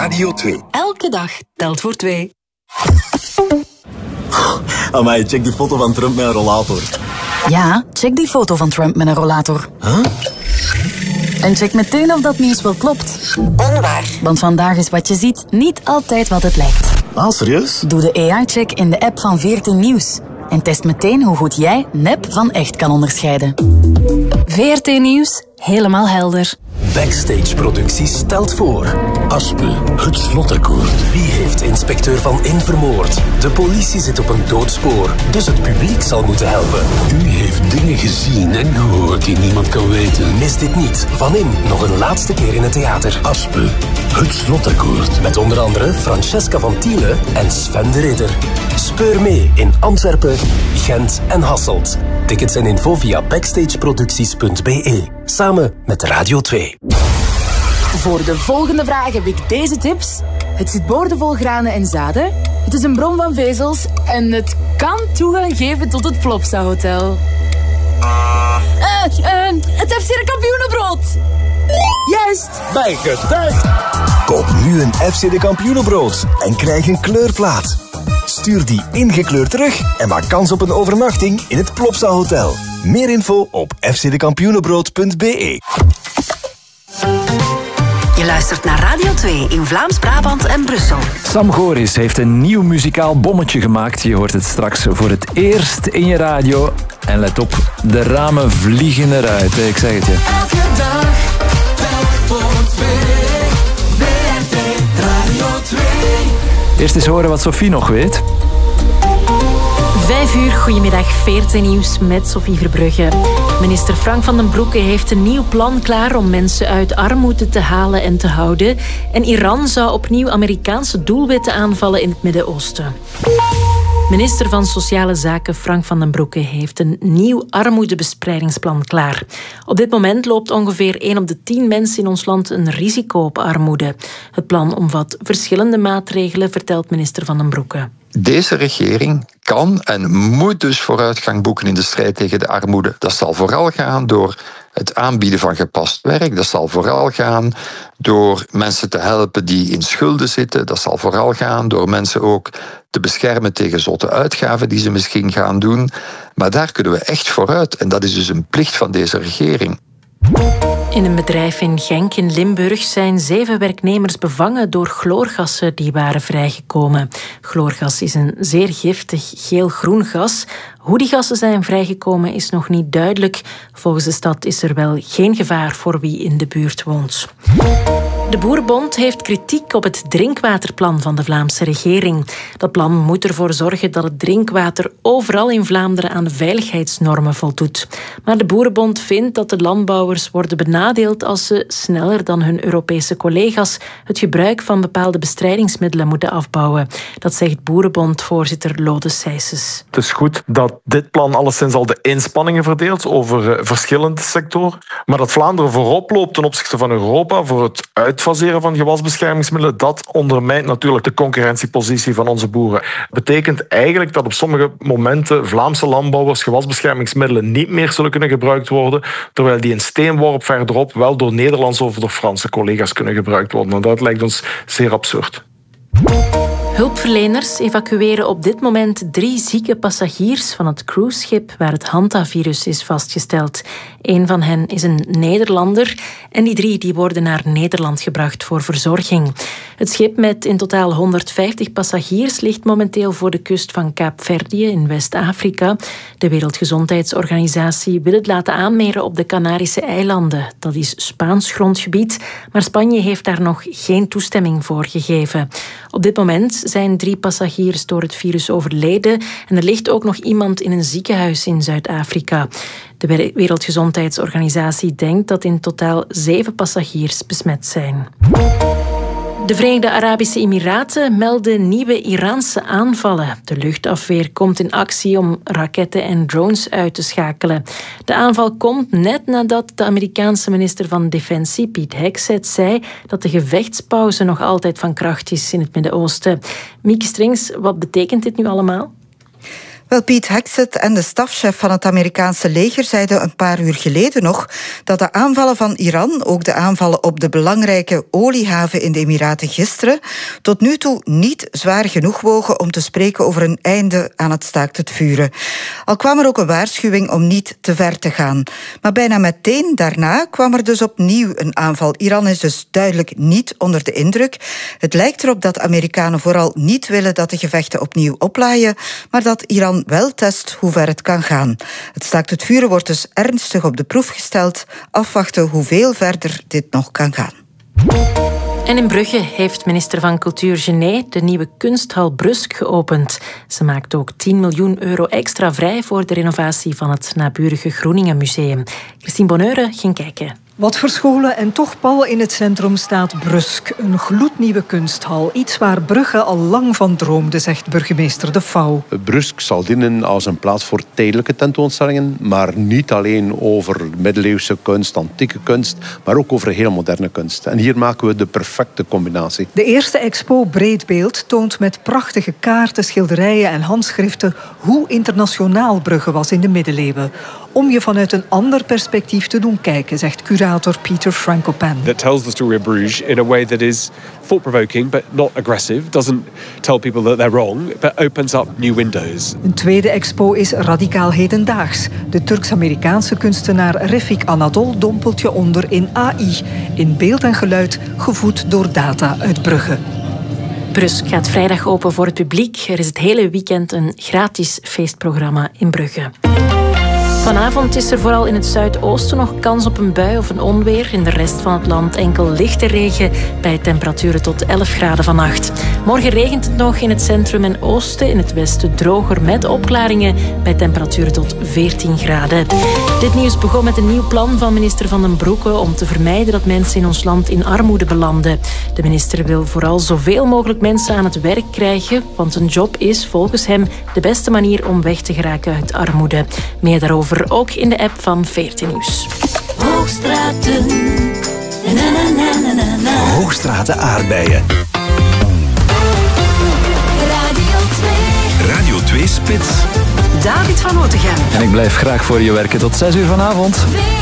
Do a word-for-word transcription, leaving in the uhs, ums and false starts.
Radio twee. Elke dag telt voor twee. Amai, check die foto van Trump met een rollator. Ja, check die foto van Trump met een rollator. Huh? En check meteen of dat nieuws wel klopt. Onwaar. Want vandaag is wat je ziet niet altijd wat het lijkt. Ah, serieus? Doe de A I-check in de app van veertien Nieuws. En test meteen hoe goed jij nep van echt kan onderscheiden. veertien Nieuws, helemaal helder. Backstage Producties stelt voor Aspe, het slotakkoord. Wie heeft inspecteur Van In vermoord? De politie zit op een doodspoor, dus het publiek zal moeten helpen. U heeft dingen gezien en gehoord die niemand kan weten. Mis dit niet. Van In nog een laatste keer in het theater. Aspe, het slotakkoord. Met onder andere Francesca van Tielen en Sven de Ridder. Speur mee in Antwerpen, Gent en Hasselt. Tickets en info via backstageproducties punt b e. Samen met Radio twee. Voor de volgende vraag heb ik deze tips. Het zit boordevol granen en zaden. Het is een bron van vezels. En het kan toegang geven tot het Plopsa Hotel. Uh, uh, het F C de Kampioenenbrood. Juist. Bijgetuigd. Koop nu een F C de Kampioenenbrood en krijg een kleurplaat. Stuur die ingekleurd terug en maak kans op een overnachting in het Plopsa Hotel. Meer info op f c de kampioenenbrood punt b e. Je luistert naar Radio twee in Vlaams-Brabant en Brussel. Sam Goris heeft een nieuw muzikaal bommetje gemaakt. Je hoort het straks voor het eerst in je radio. En let op, de ramen vliegen eruit. Ik zeg het je. Elke dag, telk voor twee. W R T Radio twee. Eerst eens horen wat Sophie nog weet. Vijf uur, goedemiddag, veertien Nieuws met Sophie Verbrugge. Minister Frank van den Broeke heeft een nieuw plan klaar om mensen uit armoede te halen en te houden. En Iran zou opnieuw Amerikaanse doelwitten aanvallen in het Midden-Oosten. Minister van Sociale Zaken Frank van den Broeke heeft een nieuw armoedebestrijdingsplan klaar. Op dit moment loopt ongeveer één op de tien mensen in ons land een risico op armoede. Het plan omvat verschillende maatregelen, vertelt minister van den Broeke. Deze regering kan en moet dus vooruitgang boeken in de strijd tegen de armoede. Dat zal vooral gaan door het aanbieden van gepast werk. Dat zal vooral gaan door mensen te helpen die in schulden zitten. Dat zal vooral gaan door mensen ook te beschermen tegen zotte uitgaven die ze misschien gaan doen. Maar daar kunnen we echt vooruit. En dat is dus een plicht van deze regering. In een bedrijf in Genk in Limburg zijn zeven werknemers bevangen door chloorgassen die waren vrijgekomen. Chloorgas is een zeer giftig geel-groen gas. Hoe die gassen zijn vrijgekomen is nog niet duidelijk. Volgens de stad is er wel geen gevaar voor wie in de buurt woont. De Boerenbond heeft kritiek op het drinkwaterplan van de Vlaamse regering. Dat plan moet ervoor zorgen dat het drinkwater overal in Vlaanderen aan de veiligheidsnormen voldoet. Maar de Boerenbond vindt dat de landbouwers worden benadeeld als ze sneller dan hun Europese collega's het gebruik van bepaalde bestrijdingsmiddelen moeten afbouwen. Dat zegt Boerenbondvoorzitter Lode Sijsses. Het is goed dat dit plan alleszins al de inspanningen verdeelt over verschillende sectoren, maar dat Vlaanderen voorop loopt ten opzichte van Europa voor het uitfaseren van gewasbeschermingsmiddelen, dat ondermijnt natuurlijk de concurrentiepositie van onze boeren. Dat betekent eigenlijk dat op sommige momenten Vlaamse landbouwers gewasbeschermingsmiddelen niet meer zullen kunnen gebruikt worden, terwijl die een steenworp verderop wel door Nederlandse of door Franse collega's kunnen gebruikt worden. En dat lijkt ons zeer absurd. Hulpverleners evacueren op dit moment drie zieke passagiers van het cruiseschip waar het hantavirus is vastgesteld. Een van hen is een Nederlander en die drie die worden naar Nederland gebracht voor verzorging. Het schip met in totaal honderdvijftig passagiers ligt momenteel voor de kust van Kaapverdië in West-Afrika. De Wereldgezondheidsorganisatie wil het laten aanmeren op de Canarische eilanden. Dat is Spaans grondgebied, maar Spanje heeft daar nog geen toestemming voor gegeven. Op dit moment zijn drie passagiers door het virus overleden en er ligt ook nog iemand in een ziekenhuis in Zuid-Afrika. De Wereldgezondheidsorganisatie denkt dat in totaal zeven passagiers besmet zijn. De Verenigde Arabische Emiraten melden nieuwe Iraanse aanvallen. De luchtafweer komt in actie om raketten en drones uit te schakelen. De aanval komt net nadat de Amerikaanse minister van Defensie, Pete Hegseth, zei dat de gevechtspauze nog altijd van kracht is in het Midden-Oosten. Mieke Strings, wat betekent dit nu allemaal? Wel, Pete Hegseth en de stafchef van het Amerikaanse leger zeiden een paar uur geleden nog dat de aanvallen van Iran, ook de aanvallen op de belangrijke oliehaven in de Emiraten gisteren, tot nu toe niet zwaar genoeg wogen om te spreken over een einde aan het staakt het vuren. Al kwam er ook een waarschuwing om niet te ver te gaan. Maar bijna meteen daarna kwam er dus opnieuw een aanval. Iran is dus duidelijk niet onder de indruk. Het lijkt erop dat Amerikanen vooral niet willen dat de gevechten opnieuw oplaaien, maar dat Iran wel test hoe ver het kan gaan. Het staakt het vuren wordt dus ernstig op de proef gesteld. Afwachten hoeveel verder dit nog kan gaan. En in Brugge heeft minister van Cultuur Genet de nieuwe kunsthal Brusk geopend. Ze maakt ook tien miljoen euro extra vrij voor de renovatie van het naburige Groeningen Museum. Christine Bonheure ging kijken. Wat verscholen en toch pal in het centrum staat Brusk. Een gloednieuwe kunsthal. Iets waar Brugge al lang van droomde, zegt burgemeester De Fouw. Brusk zal dienen als een plaats voor tijdelijke tentoonstellingen, maar niet alleen over middeleeuwse kunst, antieke kunst, maar ook over heel moderne kunst. En hier maken we de perfecte combinatie. De eerste expo Breedbeeld toont met prachtige kaarten, schilderijen en handschriften hoe internationaal Brugge was in de middeleeuwen. Om je vanuit een ander perspectief te doen kijken, zegt curator Peter Frankopan. That tells the story of Bruges in a way that is thought-provoking but not aggressive. Doesn't tell people that they're wrong, but opens up new windows. Een tweede expo is radicaal hedendaags. De Turks-Amerikaanse kunstenaar Refik Anadol dompelt je onder in A I. In beeld en geluid, gevoed door data uit Brugge. Brusk gaat vrijdag open voor het publiek. Er is het hele weekend een gratis feestprogramma in Brugge. Vanavond is er vooral in het zuidoosten nog kans op een bui of een onweer. In de rest van het land enkel lichte regen bij temperaturen tot elf graden vannacht. Morgen regent het nog in het centrum en oosten. In het westen droger met opklaringen bij temperaturen tot veertien graden. Dit nieuws begon met een nieuw plan van minister Van den Broeke om te vermijden dat mensen in ons land in armoede belanden. De minister wil vooral zoveel mogelijk mensen aan het werk krijgen, want een job is volgens hem de beste manier om weg te geraken uit armoede. Meer daarover ook in de app van veertien Nieuws. Hoogstraten. Na, na, na, na, na, na. Hoogstraten aardbeien. Radio twee. Radio twee Spits. David van Otegem. En ik blijf graag voor je werken tot zes uur vanavond.